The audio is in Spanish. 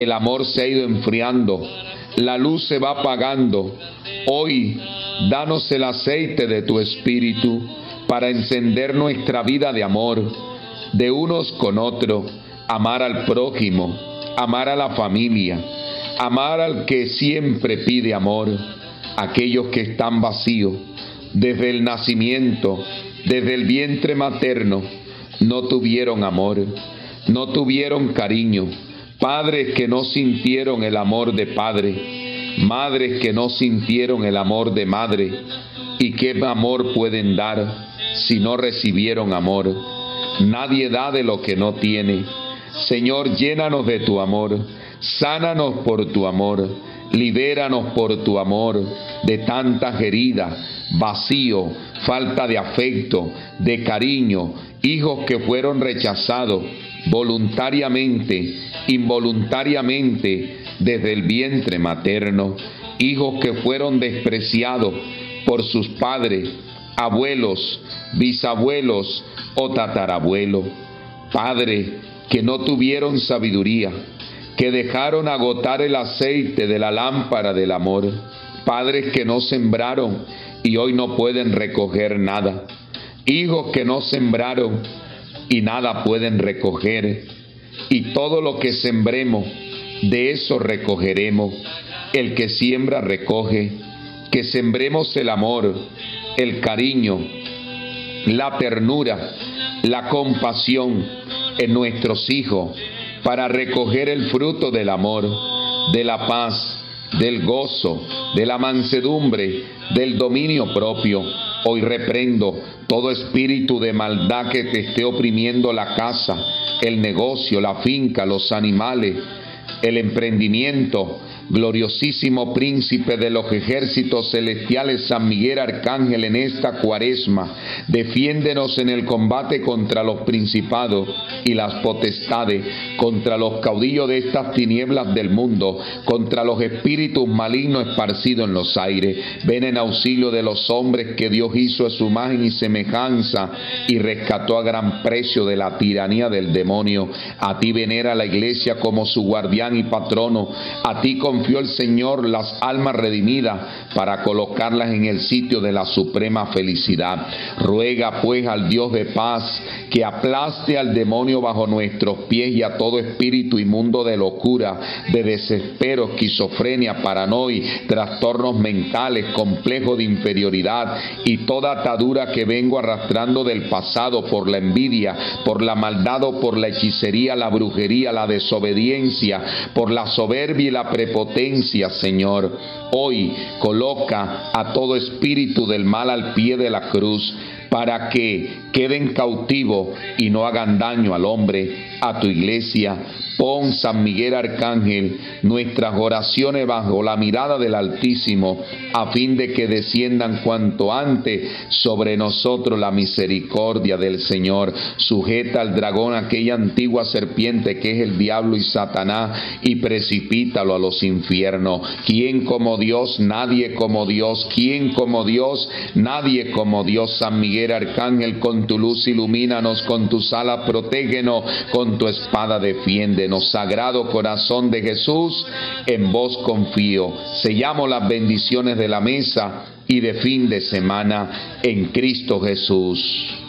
El amor se ha ido enfriando, la luz se va apagando. Hoy, danos el aceite de tu Espíritu para encender nuestra vida de amor, de unos con otros, amar al prójimo, amar a la familia, amar al que siempre pide amor, aquellos que están vacíos, desde el nacimiento, desde el vientre materno, no tuvieron amor, no tuvieron cariño, padres que no sintieron el amor de padre, madres que no sintieron el amor de madre. ¿Y qué amor pueden dar si no recibieron amor? Nadie da de lo que no tiene. Señor, llénanos de tu amor, sánanos por tu amor, libéranos por tu amor de tantas heridas, vacío, falta de afecto, de cariño, hijos que fueron rechazados voluntariamente, involuntariamente, desde el vientre materno, hijos que fueron despreciados por sus padres, abuelos, bisabuelos o tatarabuelos, padres que no tuvieron sabiduría, que dejaron agotar el aceite de la lámpara del amor, padres que no sembraron y hoy no pueden recoger nada, hijos que no sembraron y nada pueden recoger, y todo lo que sembremos, de eso recogeremos. El que siembra recoge. Que sembremos el amor, el cariño, la ternura, la compasión en nuestros hijos para recoger el fruto del amor, de la paz, del gozo, de la mansedumbre, del dominio propio. Hoy reprendo todo espíritu de maldad que te esté oprimiendo la casa, el negocio, la finca, los animales, el emprendimiento. Gloriosísimo príncipe de los ejércitos celestiales, San Miguel Arcángel, en esta cuaresma, defiéndenos en el combate contra los principados y las potestades, contra los caudillos de estas tinieblas del mundo, contra los espíritus malignos esparcidos en los aires. Ven en auxilio de los hombres que Dios hizo a su imagen y semejanza y rescató a gran precio de la tiranía del demonio. A ti venera la iglesia como su guardián y patrono. A ti confió el Señor las almas redimidas para colocarlas en el sitio de la suprema felicidad. Ruega pues al Dios de paz que aplaste al demonio bajo nuestros pies y a todo espíritu inmundo de locura, de desespero, esquizofrenia, paranoia, trastornos mentales, complejo de inferioridad y toda atadura que vengo arrastrando del pasado por la envidia, por la maldad o por la hechicería, la brujería, la desobediencia, por la soberbia y la prepotencia, Señor. Hoy coloca a todo espíritu del mal al pie de la cruz para que queden cautivos y no hagan daño al hombre, a tu iglesia. Pon, San Miguel Arcángel, nuestras oraciones bajo la mirada del Altísimo, a fin de que desciendan cuanto antes sobre nosotros la misericordia del Señor. Sujeta al dragón, aquella antigua serpiente que es el diablo y Satanás, y precipítalo a los infiernos. ¿Quién como Dios? Nadie como Dios. ¿Quién como Dios? Nadie como Dios. San Miguel Arcángel, con tu luz ilumínanos, con tus alas protégenos, con tu espada defiéndenos. Sagrado corazón de Jesús, en vos confío. Sellamos las bendiciones de la mesa y de fin de semana en Cristo Jesús.